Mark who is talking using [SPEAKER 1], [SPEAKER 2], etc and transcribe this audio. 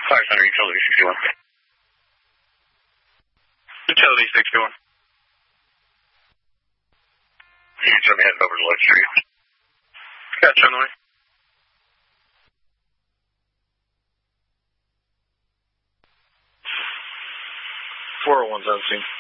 [SPEAKER 1] Fire Center, Utility 61. Utility 61. You can turn me heading over to Lake Street. Gotcha, on the way. 401 17.